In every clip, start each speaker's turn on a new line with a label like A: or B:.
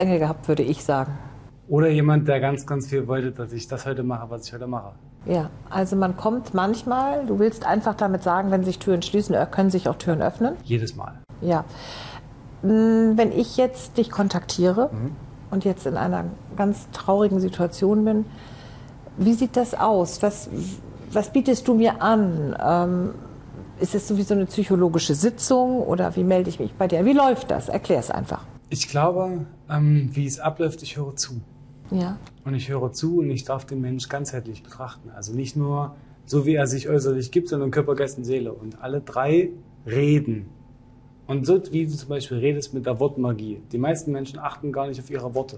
A: Engel gehabt, würde ich sagen.
B: Oder jemand, der ganz, ganz viel wollte, dass ich das heute mache, was ich heute mache.
A: Ja, also man kommt manchmal, du willst einfach damit sagen, wenn sich Türen schließen, können sich auch Türen öffnen.
B: Jedes Mal.
A: Ja. Wenn ich jetzt dich kontaktiere und jetzt in einer ganz traurigen Situation bin, wie sieht das aus? Was bietest du mir an? Ist es sowieso eine psychologische Sitzung oder wie melde ich mich bei dir? Wie läuft das? Erklär es einfach.
B: Ich glaube, wie es abläuft, ich höre zu.
A: Ja.
B: Und ich höre zu und ich darf den Mensch ganzheitlich betrachten. Also nicht nur so, wie er sich äußerlich gibt, sondern Körper, Geist und Seele. Und alle drei reden. Und so wie du zum Beispiel redest mit der Wortmagie. Die meisten Menschen achten gar nicht auf ihre Worte.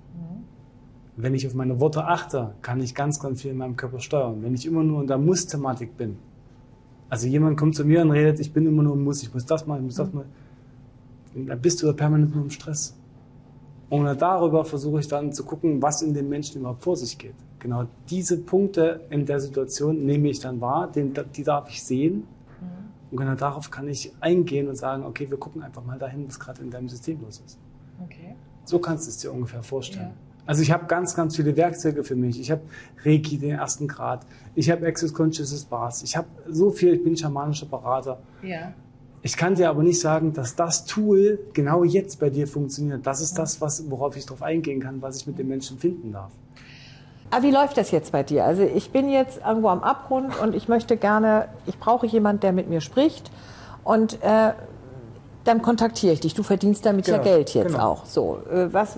B: Wenn ich auf meine Worte achte, kann ich ganz, ganz viel in meinem Körper steuern. Wenn ich immer nur in der Muss-Thematik bin. Also jemand kommt zu mir und redet, ich bin immer nur im Muss, ich muss das machen, ich muss das machen. Dann bist du permanent nur im Stress. Und darüber versuche ich dann zu gucken, was in dem Menschen überhaupt vor sich geht. Genau diese Punkte in der Situation nehme ich dann wahr, die darf ich sehen. Und genau darauf kann ich eingehen und sagen, okay, wir gucken einfach mal dahin, was gerade in deinem System los ist.
A: Okay.
B: So kannst du es dir ungefähr vorstellen.
A: Ja.
B: Also ich habe ganz, ganz viele Werkzeuge für mich. Ich habe Reiki, den 1. Grad. Ich habe Access Consciousness Bars. Ich habe so viel, ich bin schamanischer Berater.
A: Ja.
B: Ich kann dir aber nicht sagen, dass das Tool genau jetzt bei dir funktioniert. Das ist das, worauf ich drauf eingehen kann, was ich mit den Menschen finden darf.
A: Aber wie läuft das jetzt bei dir? Also ich bin jetzt irgendwo am Abgrund und ich brauche jemanden, der mit mir spricht und dann kontaktiere ich dich. Du verdienst damit ja Geld jetzt auch. So, was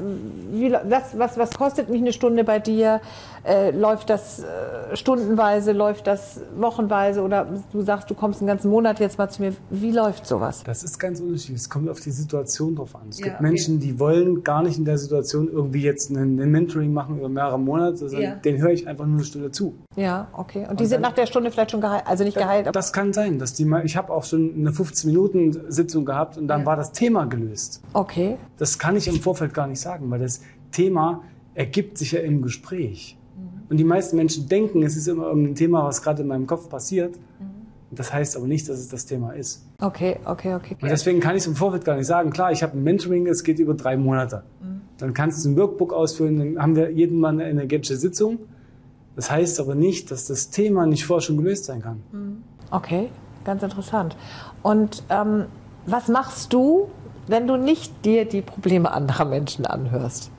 A: kostet mich eine Stunde bei dir? Läuft das stundenweise, läuft das wochenweise oder du sagst, du kommst einen ganzen Monat jetzt mal zu mir. Wie läuft sowas?
B: Das ist ganz unterschiedlich. Es kommt auf die Situation drauf an. Es gibt Menschen, die wollen gar nicht in der Situation irgendwie jetzt ein Mentoring machen über mehrere Monate. Also den höre ich einfach nur eine Stunde zu.
A: Ja, okay. Und die sind nach der Stunde vielleicht schon geheilt, also nicht geheilt?
B: Das kann sein. Ich habe auch schon eine 15-Minuten-Sitzung gehabt und dann war das Thema gelöst.
A: Okay.
B: Das kann ich im Vorfeld gar nicht sagen, weil das Thema ergibt sich ja im Gespräch. Und die meisten Menschen denken, es ist immer irgendein Thema, was gerade in meinem Kopf passiert. Das heißt aber nicht, dass es das Thema ist.
A: Okay.
B: Und deswegen kann ich es im Vorfeld gar nicht sagen. Klar, ich habe ein Mentoring, es geht über 3 Monate. Dann kannst du ein Workbook ausfüllen, dann haben wir jeden Mal eine energetische Sitzung. Das heißt aber nicht, dass das Thema nicht vorher schon gelöst sein kann.
A: Okay, ganz interessant. Und was machst du, wenn du nicht dir die Probleme anderer Menschen anhörst?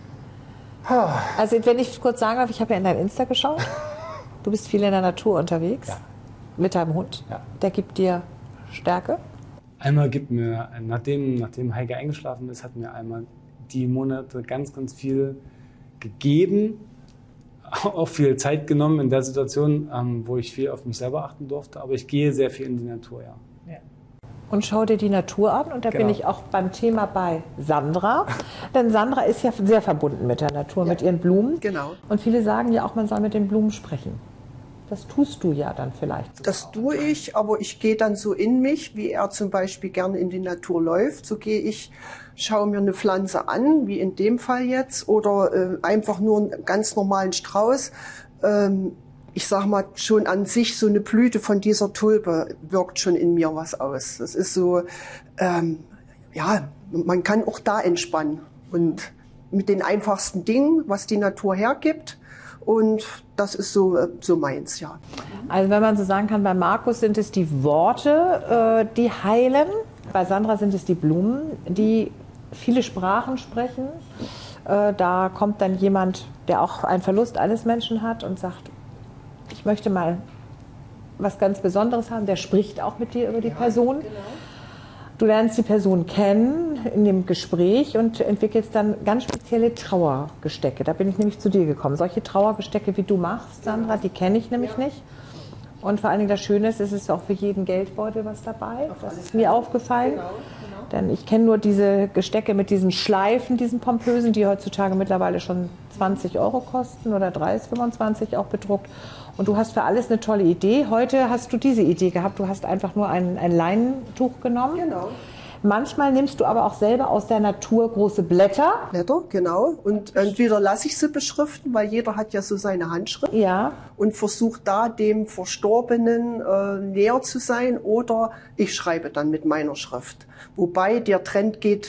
A: Also wenn ich kurz sagen darf, ich habe ja in dein Insta geschaut. Du bist viel in der Natur unterwegs, mit deinem Hund. Ja. Der gibt dir Stärke?
B: Einmal gibt mir, nachdem Heike eingeschlafen ist, hat mir einmal die Monate ganz, ganz viel gegeben. Auch viel Zeit genommen in der Situation, wo ich viel auf mich selber achten durfte. Aber ich gehe sehr viel in die Natur, ja.
A: Und schau dir die Natur an. Und da bin ich auch beim Thema bei Sandra. Denn Sandra ist ja sehr verbunden mit der Natur, mit ihren Blumen.
C: Genau.
A: Und viele sagen ja auch, man soll mit den Blumen sprechen. Das tust du ja dann vielleicht.
C: Das tue ich, aber ich gehe dann so in mich, wie er zum Beispiel gerne in die Natur läuft. So gehe ich, schaue mir eine Pflanze an, wie in dem Fall jetzt, oder einfach nur einen ganz normalen Strauß. Ich sag mal, schon an sich so eine Blüte von dieser Tulpe wirkt schon in mir was aus. Das ist so, man kann auch da entspannen. Und mit den einfachsten Dingen, was die Natur hergibt. Und das ist so meins, ja.
A: Also wenn man so sagen kann, bei Markus sind es die Worte, die heilen. Bei Sandra sind es die Blumen, die viele Sprachen sprechen. Da kommt dann jemand, der auch einen Verlust eines Menschen hat und sagt, ich möchte mal was ganz Besonderes haben. Der spricht auch mit dir über die Person. Genau. Du lernst die Person kennen in dem Gespräch und entwickelst dann ganz spezielle Trauergestecke. Da bin ich nämlich zu dir gekommen. Solche Trauergestecke, wie du machst, Sandra, die kenne ich nämlich nicht. Und vor allen Dingen das Schöne ist, es ist auch für jeden Geldbeutel was dabei. Das ist mir aufgefallen. Genau. Denn ich kenne nur diese Gestecke mit diesen Schleifen, diesen pompösen, die heutzutage mittlerweile schon 20 € kosten oder 30, 25 auch bedruckt. Und du hast für alles eine tolle Idee. Heute hast du diese Idee gehabt. Du hast einfach nur ein Leinentuch genommen.
C: Genau.
A: Manchmal nimmst du aber auch selber aus der Natur große Blätter.
C: Blätter, genau. Und entweder lasse ich sie beschriften, weil jeder hat ja so seine Handschrift.
A: Ja.
C: Und versuche da dem Verstorbenen näher zu sein. Oder ich schreibe dann mit meiner Schrift. Wobei der Trend geht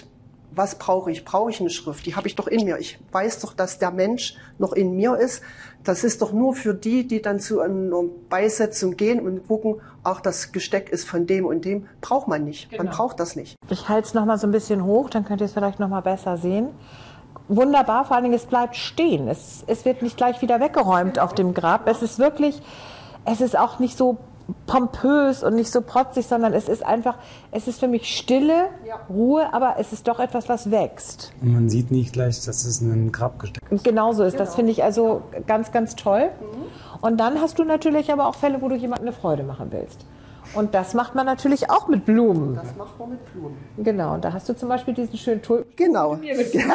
C: was brauche ich? Brauche ich eine Schrift? Die habe ich doch in mir. Ich weiß doch, dass der Mensch noch in mir ist. Das ist doch nur für die, die dann zu einer Beisetzung gehen und gucken, ach, das Gesteck ist von dem und dem. Braucht man nicht. Man braucht das nicht.
A: Ich halte es nochmal so ein bisschen hoch, dann könnt ihr es vielleicht nochmal besser sehen. Wunderbar, vor allen Dingen, es bleibt stehen. Es wird nicht gleich wieder weggeräumt auf dem Grab. Es ist wirklich, es ist auch nicht so pompös und nicht so protzig, sondern es ist einfach, es ist für mich Stille, Ruhe, aber es ist doch etwas, was wächst.
B: Und man sieht nicht gleich, dass es ein Grabgesteck ist.
A: Genauso ist. Das finde ich also ganz, ganz toll. Und dann hast du natürlich aber auch Fälle, wo du jemandem eine Freude machen willst. Und das macht man natürlich auch mit Blumen.
C: Das macht man mit Blumen.
A: Genau, und da hast du zum Beispiel diesen schönen Tulpen.
C: Genau.
A: Damit ich mich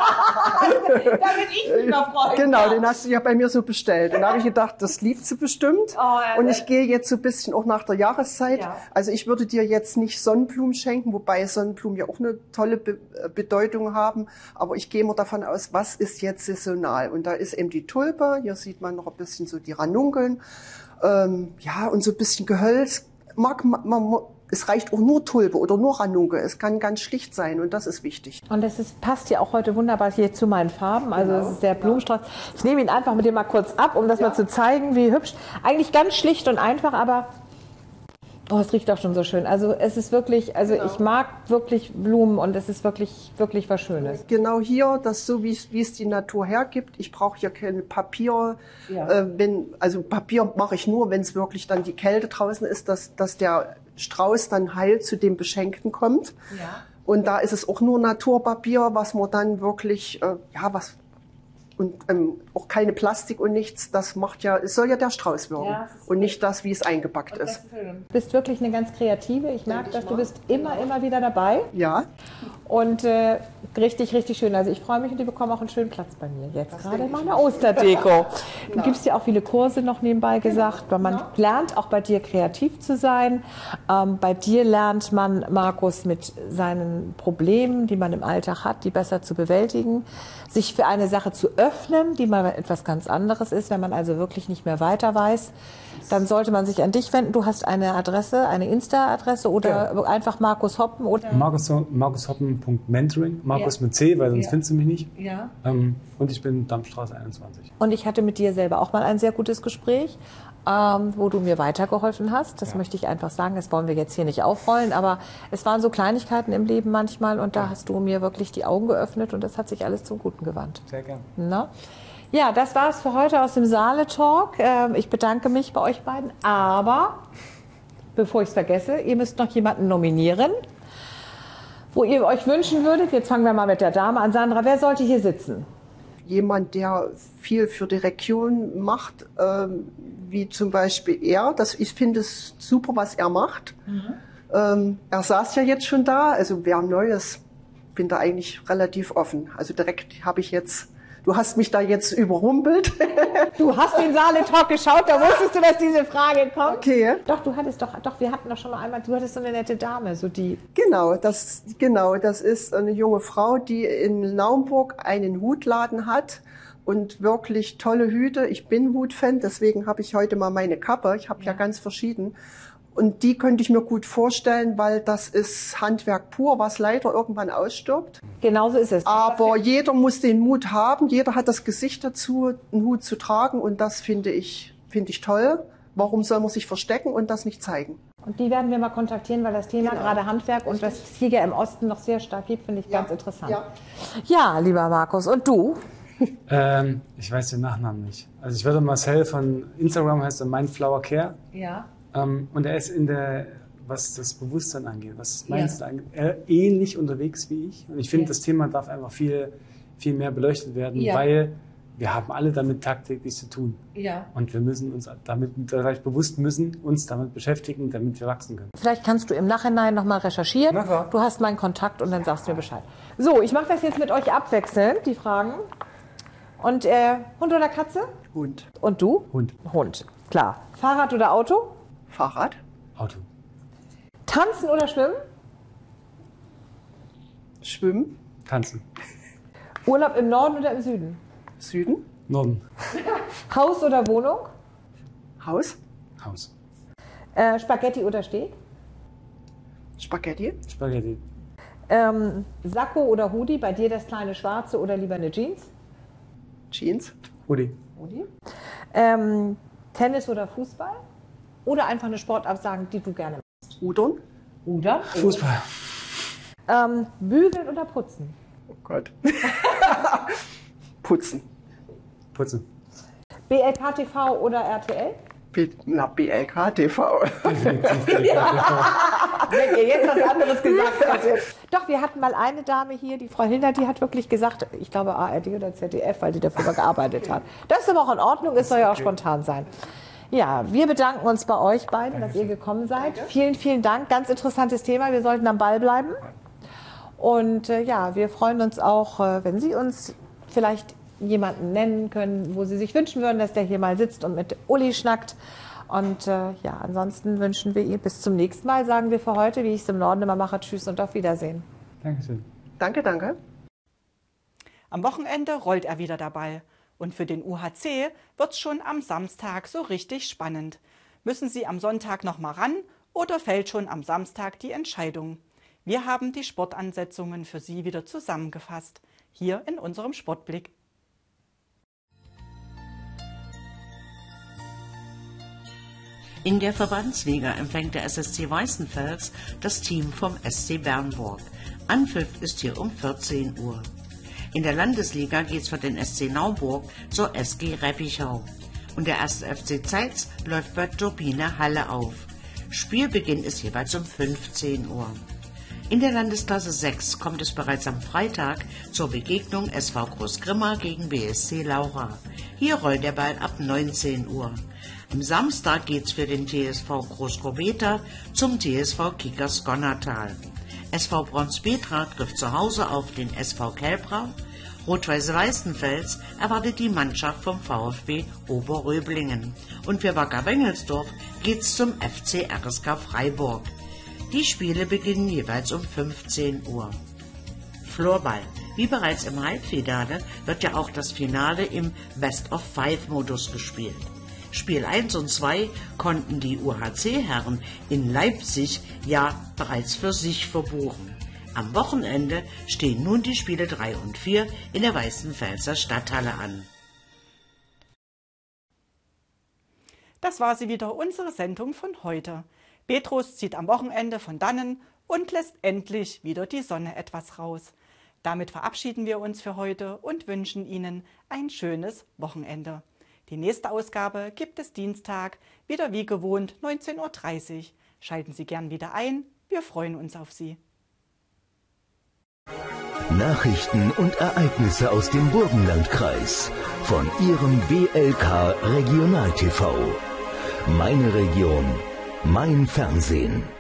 A: mal freuen.
C: Genau, den hast du ja bei mir so bestellt. Und da habe ich gedacht, das liebt sie bestimmt. Und ich gehe jetzt so ein bisschen auch nach der Jahreszeit. Ja. Also ich würde dir jetzt nicht Sonnenblumen schenken, wobei Sonnenblumen ja auch eine tolle Bedeutung haben. Aber ich gehe immer davon aus, was ist jetzt saisonal? Und da ist eben die Tulpe. Hier sieht man noch ein bisschen so die Ranunkeln. Ja, und so ein bisschen Gehölz. Es reicht auch nur Tulpe oder nur Ranunkel. Es kann ganz schlicht sein und das ist wichtig.
A: Und passt ja auch heute wunderbar hier zu meinen Farben. Also es ist der Blumenstrauß. Ich nehme ihn einfach mit dir mal kurz ab, um das mal zu zeigen, wie hübsch. Eigentlich ganz schlicht und einfach, aber oh, es riecht auch schon so schön. Also es ist wirklich, ich mag wirklich Blumen und es ist wirklich, wirklich was Schönes.
C: Genau hier, das so wie es die Natur hergibt. Ich brauche hier kein Papier. Ja. Papier mache ich nur, wenn es wirklich dann die Kälte draußen ist, dass der Strauß dann heil zu dem Beschenkten kommt. Ja. Und da ist es auch nur Naturpapier, was man dann wirklich, auch keine Plastik und nichts, das macht ja, es soll ja der Strauß wirken und nicht das, wie es eingepackt ist.
A: Du bist wirklich eine ganz Kreative. Ich merke, dass du bist immer wieder dabei.
C: Ja.
A: Und richtig, richtig schön. Also ich freue mich und die bekommen auch einen schönen Platz bei mir. Jetzt gerade in meiner Osterdeko. Du gibst ja auch viele Kurse noch nebenbei gesagt, weil man lernt auch bei dir kreativ zu sein. Bei dir lernt man, Markus, mit seinen Problemen, die man im Alltag hat, die besser zu bewältigen, sich für eine Sache zu öffnen, die mal etwas ganz anderes ist. Wenn man also wirklich nicht mehr weiter weiß, dann sollte man sich an dich wenden. Du hast eine Adresse, eine Insta-Adresse oder einfach Markus Hoppen? Oder?
B: markushoppen.mentoring, Markus mit C, weil sonst findest du mich nicht.
A: Ja.
B: Und ich bin Dammstraße 21.
A: Und ich hatte mit dir selber auch mal ein sehr gutes Gespräch, wo du mir weitergeholfen hast. Das möchte ich einfach sagen. Das wollen wir jetzt hier nicht aufrollen, aber es waren so Kleinigkeiten im Leben manchmal und da hast du mir wirklich die Augen geöffnet und das hat sich alles zum Guten gewandt.
B: Sehr gern.
A: Na? Ja, das war es für heute aus dem Saale-Talk. Ich bedanke mich bei euch beiden, aber bevor ich es vergesse, ihr müsst noch jemanden nominieren, wo ihr euch wünschen würdet. Jetzt fangen wir mal mit der Dame an. Sandra, wer sollte hier sitzen?
C: Jemand, der viel für die Region macht, wie zum Beispiel er. Ich finde es super, was er macht. Er saß ja jetzt schon da, also wer Neues, bin da eigentlich relativ offen. Also direkt habe ich jetzt, du hast mich da jetzt überrumpelt.
A: Du hast den Saale-Talk geschaut, da wusstest du, dass diese Frage kommt.
C: Okay.
A: Doch, wir hatten doch schon mal einmal, du hattest so eine nette Dame, so die.
C: Genau, das ist eine junge Frau, die in Naumburg einen Hutladen hat und wirklich tolle Hüte. Ich bin Hutfan, deswegen habe ich heute mal meine Kappe. Ich habe ja ganz verschieden. Und die könnte ich mir gut vorstellen, weil das ist Handwerk pur, was leider irgendwann ausstirbt.
A: Genauso ist es.
C: Aber jeder muss den Mut haben, jeder hat das Gesicht dazu, einen Hut zu tragen und das finde ich toll. Warum soll man sich verstecken und das nicht zeigen?
A: Und die werden wir mal kontaktieren, weil das Thema gerade Handwerk und was es hier ja im Osten noch sehr stark gibt, finde ich ganz interessant. Ja, lieber Markus, und du?
B: Ich weiß den Nachnamen nicht. Also ich werde Marcel von Instagram, heißt er Mindflower Care.
A: Ja.
B: Und er ist was das Bewusstsein angeht, was das Mindset angeht, ähnlich unterwegs wie ich. Und ich finde, das Thema darf einfach viel, viel mehr beleuchtet werden, weil wir haben alle damit tagtäglich zu tun. Ja. Und wir müssen uns uns damit beschäftigen, damit wir wachsen können.
A: Vielleicht kannst du im Nachhinein nochmal recherchieren. Du hast meinen Kontakt und dann sagst du mir Bescheid. So, ich mache das jetzt mit euch abwechselnd, die Fragen. Und Hund oder Katze?
C: Hund.
A: Und du?
B: Hund.
A: Hund, klar. Fahrrad oder Auto?
C: Fahrrad.
B: Auto.
A: Tanzen oder schwimmen?
C: Schwimmen.
B: Tanzen.
A: Urlaub im Norden oder im Süden?
C: Süden.
B: Norden.
A: Haus oder Wohnung?
C: Haus.
B: Haus.
A: Spaghetti oder Steak?
C: Spaghetti.
B: Spaghetti.
A: Sakko oder Hoodie, bei dir das kleine Schwarze oder lieber eine Jeans?
C: Jeans.
B: Hoodie.
A: Hoodie. Tennis oder Fußball? Oder einfach eine Sportart sagen, die du gerne machst?
C: Rudern.
A: Rudern?
B: Fußball.
A: Bügeln oder putzen?
C: Oh Gott. Putzen.
B: Putzen.
A: BLK TV oder RTL?
C: BLK TV.
B: Definitiv.
A: Wenn ihr jetzt was anderes gesagt hättet. Doch, wir hatten mal eine Dame hier, die Frau Hilder, die hat wirklich gesagt, ich glaube ARD oder ZDF, weil die dafür gearbeitet hat. Das ist aber auch in Ordnung, es soll ja auch spontan sein. Ja, wir bedanken uns bei euch beiden, dass ihr gekommen seid. Vielen, vielen Dank. Ganz interessantes Thema. Wir sollten am Ball bleiben. Und ja, wir freuen uns auch, wenn Sie uns vielleicht jemanden nennen können, wo Sie sich wünschen würden, dass der hier mal sitzt und mit Uli schnackt. Und ja, ansonsten wünschen wir ihr bis zum nächsten Mal, sagen wir für heute, wie ich es im Norden immer mache. Tschüss und auf Wiedersehen.
B: Dankeschön.
C: Danke, danke.
D: Am Wochenende rollt er wieder der Ball. Und für den UHC wird's schon am Samstag so richtig spannend. Müssen Sie am Sonntag noch mal ran oder fällt schon am Samstag die Entscheidung? Wir haben die Sportansetzungen für Sie wieder zusammengefasst. Hier in unserem Sportblick.
E: In der Verbandsliga empfängt der SSC Weißenfels das Team vom SC Bernburg. Anpfiff ist hier um 14 Uhr. In der Landesliga geht's für den SC Nauburg zur SG Reppichau. Und der 1. FC Zeitz läuft bei Turbine Halle auf. Spielbeginn ist jeweils um 15 Uhr. In der Landesklasse 6 kommt es bereits am Freitag zur Begegnung SV Großgrimma gegen BSC Laura. Hier rollt der Ball ab 19 Uhr. Am Samstag geht's für den TSV Großgobeta zum TSV Kickers Gonnertal. SV Bronspetra trifft zu Hause auf den SV Kelbrau. Rot-Weiß Weißenfels erwartet die Mannschaft vom VfB Oberröblingen. Und für Wacker Wengelsdorf geht's zum FC RSK Freiburg. Die Spiele beginnen jeweils um 15 Uhr. Floorball. Wie bereits im Halbfinale wird ja auch das Finale im Best-of-5-Modus gespielt. Spiel 1 und 2 konnten die UHC-Herren in Leipzig ja bereits für sich verbuchen. Am Wochenende stehen nun die Spiele 3 und 4 in der Weißenfelser Stadthalle an.
D: Das war sie wieder, unsere Sendung von heute. Petrus zieht am Wochenende von dannen und lässt endlich wieder die Sonne etwas raus. Damit verabschieden wir uns für heute und wünschen Ihnen ein schönes Wochenende. Die nächste Ausgabe gibt es Dienstag, wieder wie gewohnt 19:30 Uhr. Schalten Sie gern wieder ein, wir freuen uns auf Sie.
F: Nachrichten und Ereignisse aus dem Burgenlandkreis von Ihrem BLK Regional TV. Meine Region, mein Fernsehen.